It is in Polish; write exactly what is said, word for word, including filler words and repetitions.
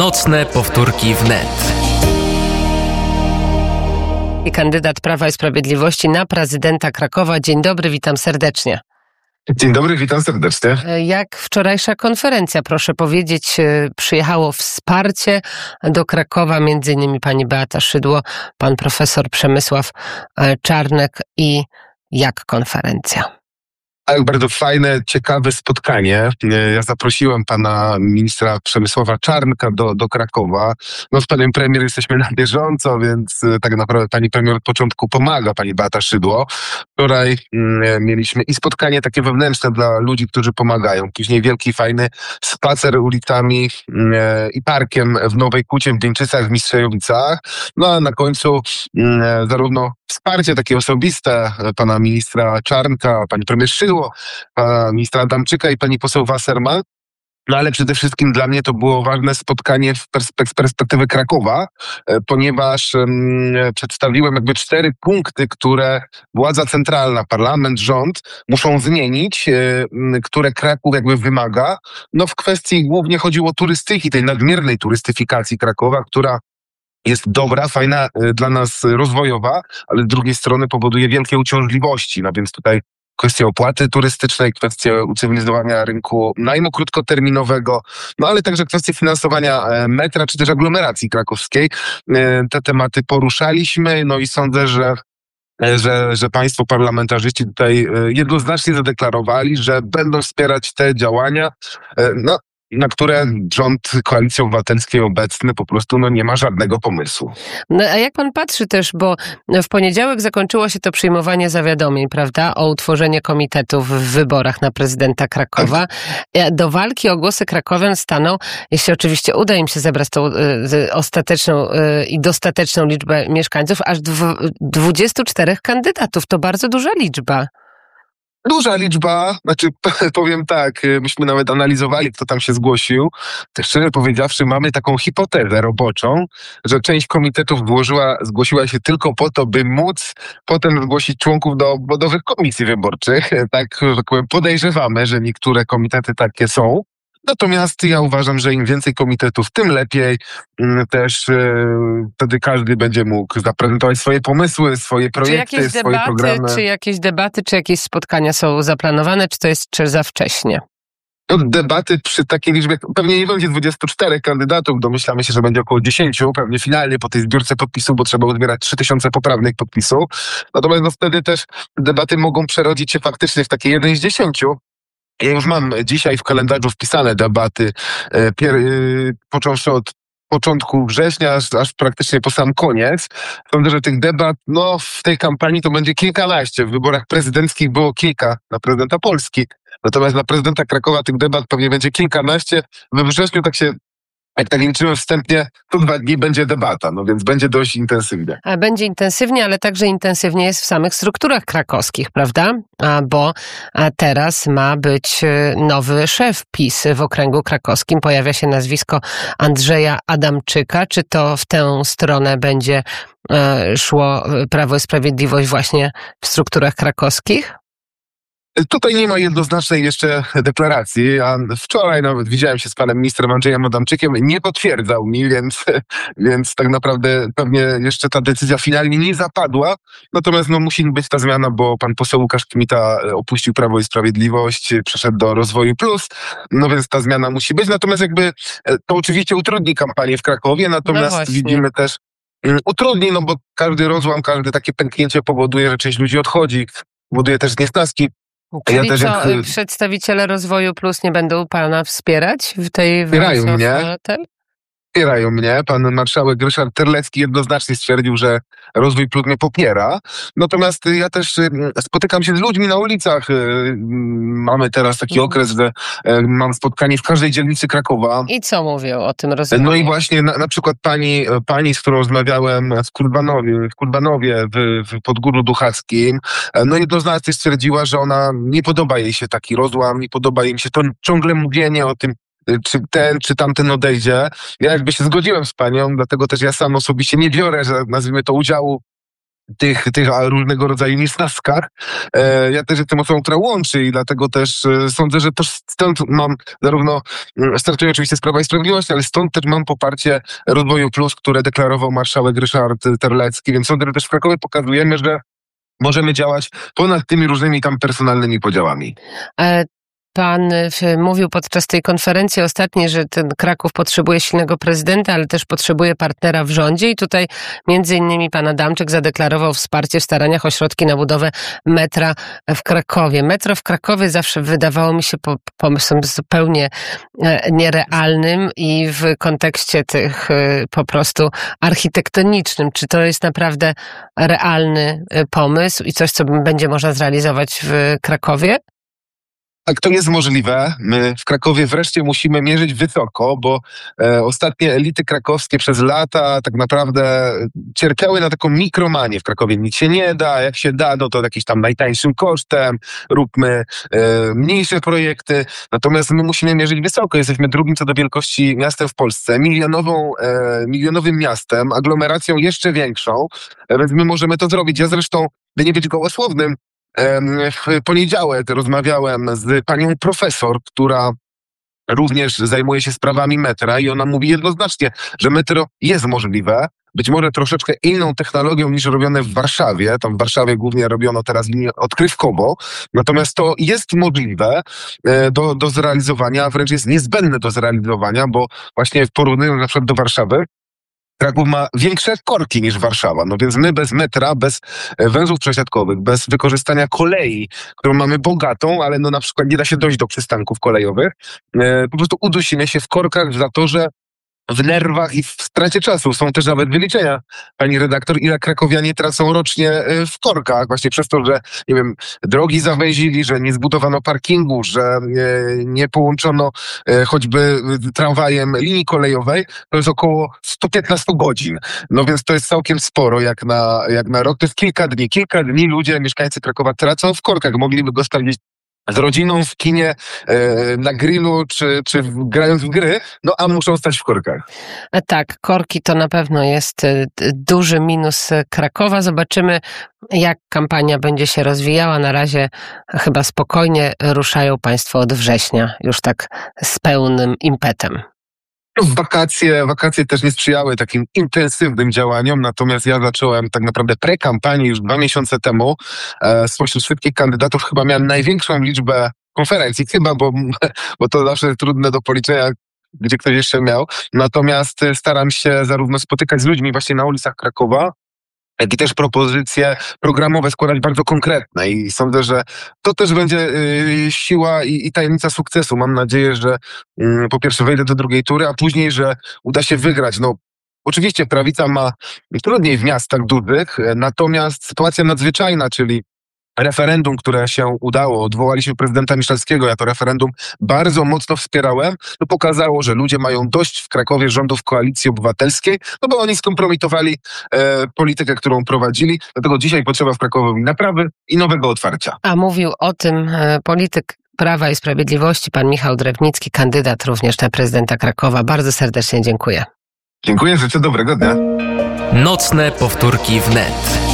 Nocne powtórki wnet. I kandydat Prawa i Sprawiedliwości na prezydenta Krakowa. Dzień dobry, witam serdecznie. Dzień dobry, witam serdecznie. Jak wczorajsza konferencja, proszę powiedzieć, przyjechało wsparcie do Krakowa, między innymi pani Beata Szydło, pan profesor Przemysław Czarnek i jak konferencja? Tak, bardzo fajne, ciekawe spotkanie. Ja zaprosiłem pana ministra Przemysława Czarnka do, do Krakowa. No z panem premier jesteśmy na bieżąco, więc tak naprawdę pani premier od początku pomaga, pani Beata Szydło. Wczoraj mm, mieliśmy i spotkanie takie wewnętrzne dla ludzi, którzy pomagają. Później wielki, fajny spacer ulicami mm, i parkiem w Nowej Kucie, w Bieńczycach, w Mistrzejowicach. No a na końcu mm, zarówno wsparcie takie osobiste pana ministra Czarnka, pani premier Szydło, pana ministra Adamczyka i pani poseł Wasserman. No ale przede wszystkim dla mnie to było ważne spotkanie z perspek- perspektywy Krakowa, ponieważ um, przedstawiłem jakby cztery punkty, które władza centralna, parlament, rząd muszą zmienić, um, które Kraków jakby wymaga. No w kwestii głównie chodziło o turystyki, tej nadmiernej turystyfikacji Krakowa, która jest dobra, fajna, dla nas rozwojowa, ale z drugiej strony powoduje wielkie uciążliwości. No więc tutaj kwestia opłaty turystycznej, kwestia ucywilizowania rynku najmu krótkoterminowego, no ale także kwestie finansowania metra czy też aglomeracji krakowskiej. Te tematy poruszaliśmy, no i sądzę, że Że, że państwo parlamentarzyści tutaj jednoznacznie zadeklarowali, że będą wspierać te działania, no, na które rząd Koalicji Obywatelskiej obecny po prostu no, nie ma żadnego pomysłu. No a jak pan patrzy też, bo w poniedziałek zakończyło się to przyjmowanie zawiadomień, prawda, o utworzenie komitetów w wyborach na prezydenta Krakowa. Do walki o głosy krakowian staną, jeśli oczywiście uda im się zebrać tą y, ostateczną y, i dostateczną liczbę mieszkańców, aż dwudziestu czterech kandydatów. To bardzo duża liczba. Duża liczba, znaczy powiem tak, myśmy nawet analizowali, kto tam się zgłosił. Tak szczerze powiedziawszy, mamy taką hipotezę roboczą, że część komitetów zgłosiła, zgłosiła się tylko po to, by móc potem zgłosić członków do obwodowych komisji wyborczych. Tak, że tak powiem, podejrzewamy, że niektóre komitety takie są. Natomiast ja uważam, że im więcej komitetów, tym lepiej. Też yy, wtedy każdy będzie mógł zaprezentować swoje pomysły, swoje projekty, czy jakieś swoje debaty, programy. Czy jakieś debaty, czy jakieś spotkania są zaplanowane, czy to jest czy za wcześnie? No, debaty przy takiej liczbie, pewnie nie będzie dwudziestu czterech kandydatów, domyślamy się, że będzie około dziesięciu, pewnie finalnie po tej zbiórce podpisów, bo trzeba uzbierać trzy tysiące poprawnych podpisów. Natomiast no, wtedy też debaty mogą przerodzić się faktycznie w takie jeden z dziesięciu. Ja już mam dzisiaj w kalendarzu wpisane debaty, pier, począwszy od początku września, aż, aż praktycznie po sam koniec. Sądzę, że tych debat, no w tej kampanii to będzie kilkanaście. W wyborach prezydenckich było kilka na prezydenta Polski. Natomiast na prezydenta Krakowa tych debat pewnie będzie kilkanaście. We wrześniu tak się, jak tak liczyłem wstępnie, to dwa dni będzie debata, no więc będzie dość intensywnie. A będzie intensywnie, ale także intensywnie jest w samych strukturach krakowskich, prawda? A, bo a teraz ma być nowy szef PiS w okręgu krakowskim. Pojawia się nazwisko Andrzeja Adamczyka. Czy to w tę stronę będzie e, szło Prawo i Sprawiedliwość właśnie w strukturach krakowskich? Tutaj nie ma jednoznacznej jeszcze deklaracji, a wczoraj nawet widziałem się z panem ministrem Andrzejem Adamczykiem, nie potwierdzał mi, więc, więc tak naprawdę pewnie jeszcze ta decyzja finalnie nie zapadła. Natomiast no, musi być ta zmiana, bo pan poseł Łukasz Kmita opuścił Prawo i Sprawiedliwość, przeszedł do Rozwoju Plus, no więc ta zmiana musi być. Natomiast jakby to oczywiście utrudni kampanię w Krakowie, natomiast no widzimy też utrudni, no bo każdy rozłam, każde takie pęknięcie powoduje, że część ludzi odchodzi, powoduje też niesnaski. Czyli ja też co, jak... przedstawiciele Rozwoju Plus nie będą pana wspierać w tej Wspierają walce? mnie. Ten? Wspierają mnie. Pan marszałek Ryszard Terlecki jednoznacznie stwierdził, że Rozwój Plus mnie popiera. Natomiast ja też spotykam się z ludźmi na ulicach. Mamy teraz taki mhm. okres, że mam spotkanie w każdej dzielnicy Krakowa. I co mówią o tym rozwoju? No i właśnie na, na przykład pani, pani, z którą rozmawiałem w Kurbanowie, w, Kurbanowie, w, w Podgórzu Duchackim, no jednoznacznie stwierdziła, że ona nie podoba jej się taki rozłam, nie podoba jej się to ciągle mówienie o tym, czy ten, czy tamten odejdzie. Ja jakby się zgodziłem z panią, dlatego też ja sam osobiście nie biorę, że nazwijmy to udziału tych, tych różnego rodzaju niesnaskach. E, ja też jestem osobą, która łączy i dlatego też e, sądzę, że to stąd mam zarówno, startuję oczywiście z Prawa i Sprawiedliwości, ale stąd też mam poparcie Rozwoju Plus, które deklarował marszałek Ryszard Terlecki, więc sądzę, że też w Krakowie pokazujemy, że możemy działać ponad tymi różnymi tam personalnymi podziałami. E- Pan mówił podczas tej konferencji ostatniej, że ten Kraków potrzebuje silnego prezydenta, ale też potrzebuje partnera w rządzie i tutaj między innymi pan Adamczyk zadeklarował wsparcie w staraniach o środki na budowę metra w Krakowie. Metro w Krakowie zawsze wydawało mi się pomysłem zupełnie nierealnym i w kontekście tych po prostu architektonicznym. Czy to jest naprawdę realny pomysł i coś, co będzie można zrealizować w Krakowie? Tak, to jest możliwe. My w Krakowie wreszcie musimy mierzyć wysoko, bo e, ostatnie elity krakowskie przez lata tak naprawdę cierpiały na taką mikromanię. W Krakowie nic się nie da, jak się da, no to jakimś tam najtańszym kosztem, róbmy e, mniejsze projekty. Natomiast my musimy mierzyć wysoko. Jesteśmy drugim co do wielkości miastem w Polsce, milionową, e, milionowym miastem, aglomeracją jeszcze większą, e, więc my możemy to zrobić. Ja zresztą, by nie być gołosłownym, w poniedziałek rozmawiałem z panią profesor, która również zajmuje się sprawami metra i ona mówi jednoznacznie, że metro jest możliwe, być może troszeczkę inną technologią niż robione w Warszawie. Tam w Warszawie głównie robiono teraz linię odkrywkowo, natomiast to jest możliwe do, do zrealizowania, a wręcz jest niezbędne do zrealizowania, bo właśnie w porównaniu na przykład do Warszawy, Kraków ma większe korki niż Warszawa, no więc my bez metra, bez węzłów przesiadkowych, bez wykorzystania kolei, którą mamy bogatą, ale no na przykład nie da się dojść do przystanków kolejowych, po prostu udusimy się w korkach, w zatorze, w nerwach i w stracie czasu. Są też nawet wyliczenia, pani redaktor, ile krakowianie tracą rocznie w korkach, właśnie przez to, że nie wiem, drogi zawęzili, że nie zbudowano parkingu, że nie połączono choćby tramwajem linii kolejowej, to jest około sto piętnaście godzin. No więc to jest całkiem sporo jak na, jak na rok. To jest kilka dni. Kilka dni ludzie, mieszkańcy Krakowa tracą w korkach. Mogliby go spędzić z rodziną w kinie, e, na grillu, czy, czy w, grając w gry, no a muszą stać w korkach. Tak, korki to na pewno jest duży minus Krakowa. Zobaczymy, jak kampania będzie się rozwijała. Na razie chyba spokojnie ruszają państwo od września, już tak z pełnym impetem. Wakacje, wakacje też nie sprzyjały takim intensywnym działaniom, natomiast ja zacząłem tak naprawdę prekampanię już dwa miesiące temu. E, spośród wszystkich kandydatów chyba miałem największą liczbę konferencji, chyba, bo, bo to zawsze trudne do policzenia, gdzie ktoś jeszcze miał. Natomiast staram się zarówno spotykać z ludźmi właśnie na ulicach Krakowa, jak i też propozycje programowe składać bardzo konkretne i sądzę, że to też będzie y, siła i, i tajemnica sukcesu. Mam nadzieję, że y, po pierwsze wejdę do drugiej tury, a później, że uda się wygrać. No, oczywiście prawica ma trudniej w miastach dużych, natomiast sytuacja nadzwyczajna, czyli referendum, które się udało, odwołaliśmy prezydenta Miszalskiego, ja to referendum bardzo mocno wspierałem, to pokazało, że ludzie mają dość w Krakowie rządów Koalicji Obywatelskiej, no bo oni skompromitowali e, politykę, którą prowadzili, dlatego dzisiaj potrzeba w Krakowie naprawy i nowego otwarcia. A mówił o tym e, polityk Prawa i Sprawiedliwości, pan Michał Drewnicki, kandydat również na prezydenta Krakowa. Bardzo serdecznie dziękuję. Dziękuję, życzę dobrego dnia. Nocne powtórki wnet.